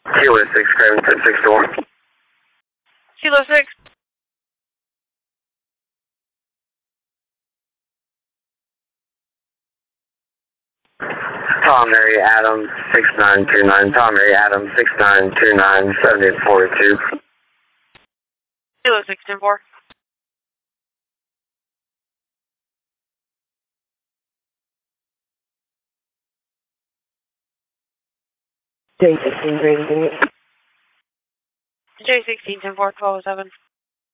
Kilo 6, Craven 10 door. Kilo 6. Tom Mary Adams 6929. Tom Mary Adams 6929 7842. Kilo 6, 10-4. J16 Green Green. J16, 10-4, 1207.